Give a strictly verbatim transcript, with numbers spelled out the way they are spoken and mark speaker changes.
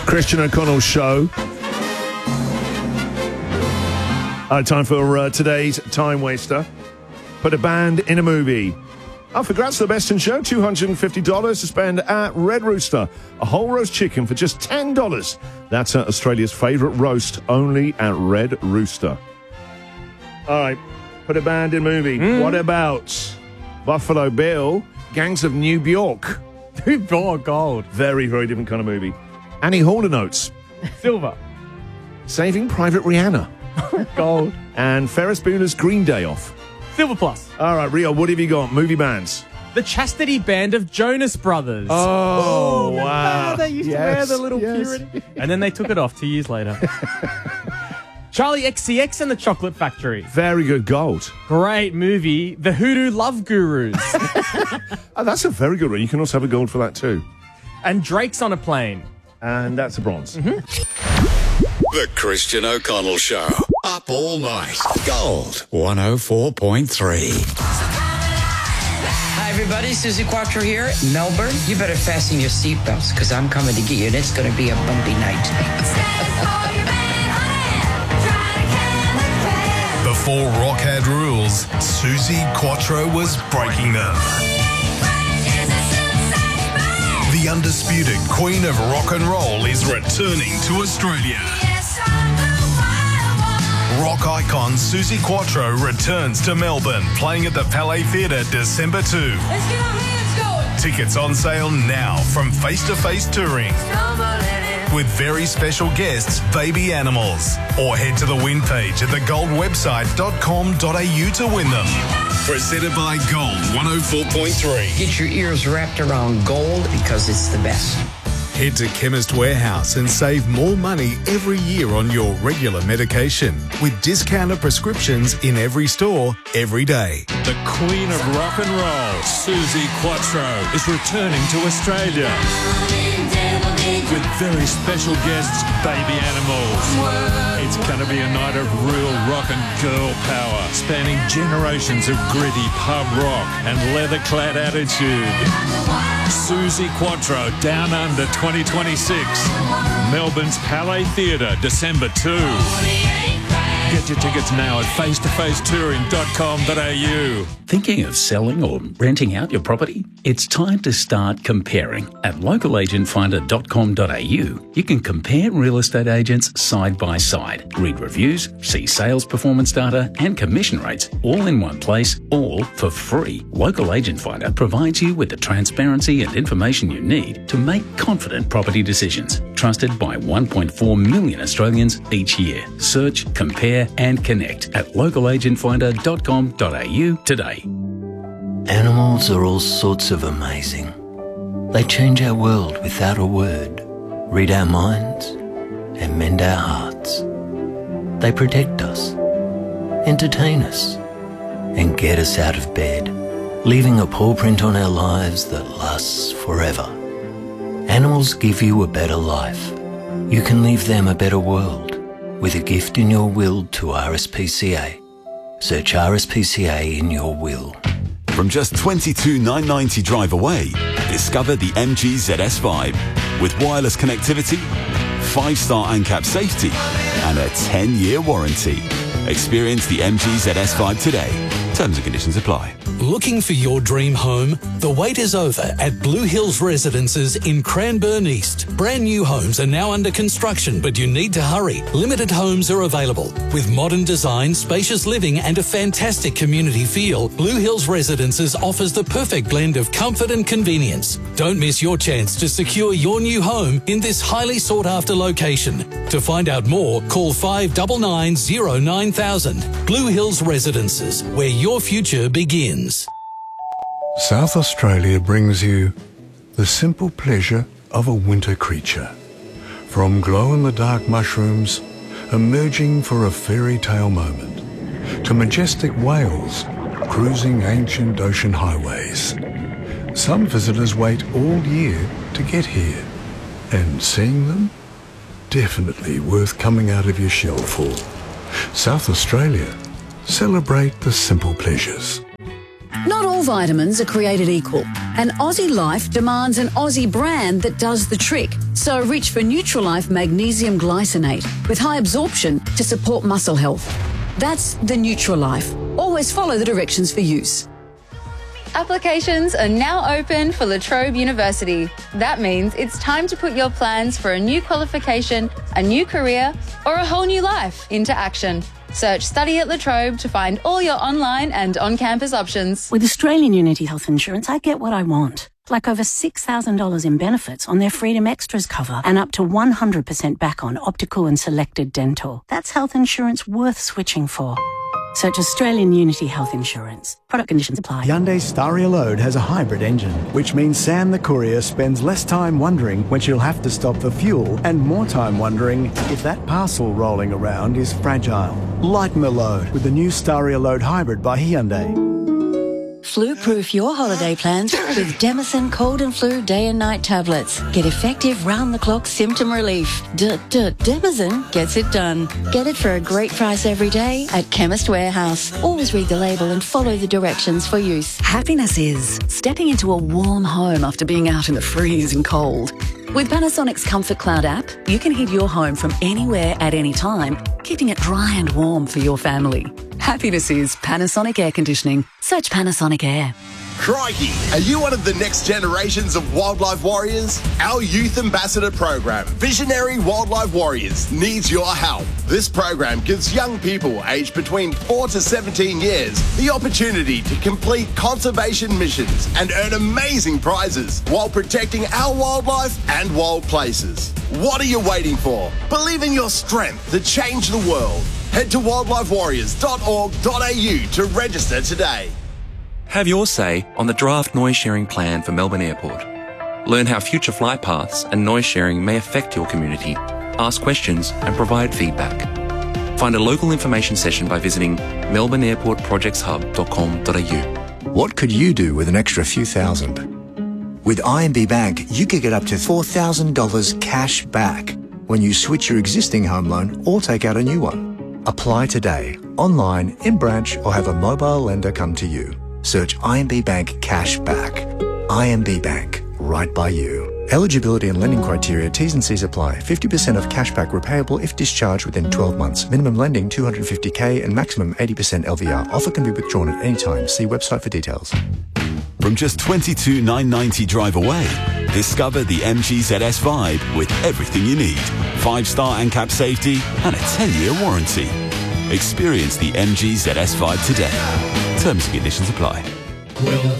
Speaker 1: Christian O'Connell Show. Uh, time for uh, today's Time Waster. Put a band in a movie. Oh, for Grats the Best in Show, two hundred fifty dollars to spend at Red Rooster. A whole roast chicken for just ten dollars. That's uh, Australia's favourite roast, only at Red Rooster. All right, put a band in a movie. Mm. What about Buffalo Bill, Gangs of New York?
Speaker 2: New York, gold.
Speaker 1: Very, very different kind of movie. Annie Hall Notes.
Speaker 2: Silver.
Speaker 1: Saving Private Rihanna.
Speaker 2: Gold.
Speaker 1: And Ferris Bueller's Green Day Off.
Speaker 2: Silver plus.
Speaker 1: All right, Rio, what have you got? Movie bands.
Speaker 2: The Chastity Band of Jonas Brothers.
Speaker 1: Oh, oh wow.
Speaker 2: They used
Speaker 1: yes,
Speaker 2: to wear the little
Speaker 1: yes.
Speaker 2: purity. And then they took it off two years later. Charlie X C X and the Chocolate Factory.
Speaker 1: Very good, gold.
Speaker 2: Great movie. The Hoodoo Love Gurus.
Speaker 1: Oh, that's a very good one. You can also have a gold for that too.
Speaker 2: And Drake's on a Plane.
Speaker 1: And that's a bronze.
Speaker 3: Mm-hmm. The Christian O'Connell Show. Up all night. Gold one oh four point three.
Speaker 4: Hi, everybody. Susie Quattro here. Melbourne, you better fasten your seatbelts because I'm coming to get you, and it's going to be a bumpy night.
Speaker 5: Before rock had rules, Susie Quattro was breaking them. The undisputed queen of rock and roll is returning to Australia. Rock icon Susie Quattro returns to Melbourne, playing at the Palais Theatre December second.
Speaker 6: Let's get our hands going.
Speaker 5: Tickets on sale now from Face to Face Touring. With very special guests, Baby Animals. Or head to the win page at the gold website dot com dot a u to win them. Presented by Gold one oh four point three.
Speaker 4: Get your ears wrapped around gold because it's the best.
Speaker 5: Head to Chemist Warehouse and save more money every year on your regular medication with discounted prescriptions in every store, every day.
Speaker 7: The Queen of Rock and Roll, Susie Quattro, is returning to Australia with very special guests, Baby Animals. It's going to be a night of real rock and girl power, spanning generations of gritty pub rock and leather-clad attitude. Susie Quattro, Down Under twenty twenty-six. Melbourne's Palais Theatre, December second. Get your tickets now at face to face touring dot com dot a u.
Speaker 8: Thinking of selling or renting out your property? It's time to start comparing. At local agent finder dot com dot a u, you can compare real estate agents side by side, read reviews, see sales performance data and commission rates all in one place, all for free. Local Agent Finder provides you with the transparency and information you need to make confident property decisions. Trusted by one point four million Australians each year. Search, compare and connect at local agent finder dot com dot a u today.
Speaker 9: Animals are all sorts of amazing. They change our world without a word, read our minds and mend our hearts. They protect us, entertain us and get us out of bed, leaving a paw print on our lives that lasts forever. Animals give you a better life. You can leave them a better world with a gift in your will to R S P C A. Search R S P C A in your will.
Speaker 10: From just twenty-two thousand nine hundred ninety drive away, discover the M G Z S Vibe with wireless connectivity, five-star ANCAP safety and a ten-year warranty. Experience the M G Z S Vibe today. Terms and conditions apply.
Speaker 11: Looking for your dream home? The wait is over at Blue Hills Residences in Cranbourne East. Brand new homes are now under construction, but you need to hurry. Limited homes are available. With modern design, spacious living and a fantastic community feel, Blue Hills Residences offers the perfect blend of comfort and convenience. Don't miss your chance to secure your new home in this highly sought after location. To find out more, call five nine nine, zero nine thousand. Blue Hills Residences, where your future begins.
Speaker 12: South Australia brings you the simple pleasure of a winter creature. From glow-in-the-dark mushrooms emerging for a fairy tale moment, to majestic whales cruising ancient ocean highways. Some visitors wait all year to get here, and seeing them? Definitely worth coming out of your shell for. South Australia, celebrate the simple pleasures.
Speaker 13: Not all all vitamins are created equal, and Aussie Life demands an Aussie brand that does the trick. So reach for Nutrilife Magnesium Glycinate with high absorption to support muscle health. That's the Nutrilife. Always follow the directions for use.
Speaker 14: Applications are now open for La Trobe University. That means it's time to put your plans for a new qualification, a new career, or a whole new life into action. Search Study at La Trobe to find all your online and on-campus options.
Speaker 15: With Australian Unity Health Insurance, I get what I want. Like over six thousand dollars in benefits on their Freedom Extras cover and up to one hundred percent back on optical and selected dental. That's health insurance worth switching for. Search Australian Unity Health Insurance. Product conditions apply.
Speaker 16: Hyundai Staria Load has a hybrid engine, which means Sam the courier spends less time wondering when she'll have to stop for fuel and more time wondering if that parcel rolling around is fragile. Lighten the load with the new Staria Load Hybrid by Hyundai.
Speaker 17: Flu-proof your holiday plans with Demicin Cold and Flu Day and Night tablets. Get effective round-the-clock symptom relief. D-d-Demicin gets it done. Get it for a great price every day at Chemist Warehouse. Always read the label and follow the directions for use.
Speaker 13: Happiness is stepping into a warm home after being out in the freezing cold. With Panasonic's Comfort Cloud app, you can heat your home from anywhere at any time, keeping it dry and warm for your family. Happiness is Panasonic Air Conditioning. Search Panasonic Air.
Speaker 18: Crikey, are you one of the next generations of wildlife warriors? Our Youth Ambassador program, Visionary Wildlife Warriors, needs your help. This program gives young people aged between four to seventeen years the opportunity to complete conservation missions and earn amazing prizes while protecting our wildlife and wild places. What are you waiting for? Believe in your strength to change the world. Head to wildlife warriors dot org dot a u to register today.
Speaker 19: Have your say on the draft noise sharing plan for Melbourne Airport. Learn how future flight paths and noise sharing may affect your community. Ask questions and provide feedback. Find a local information session by visiting melbourne airport projects hub dot com dot a u.
Speaker 20: What could you do with an extra few thousand? With I M B Bank, you could get up to four thousand dollars cash back when you switch your existing home loan or take out a new one. Apply today, online, in branch, or have a mobile lender come to you. Search I M B Bank Cash Back. I M B Bank, right by you. Eligibility and lending criteria, T's and C's apply. fifty percent of cashback repayable if discharged within twelve months. Minimum lending two hundred fifty thousand and maximum eighty percent L V R. Offer can be withdrawn at any time. See website for details.
Speaker 10: From just twenty-two thousand nine hundred ninety drive away, discover the M G Z S Vibe with everything you need. Five-star ANCAP safety and a ten-year warranty. Experience the M G Z S Vibe today. Terms and conditions apply.
Speaker 21: Well,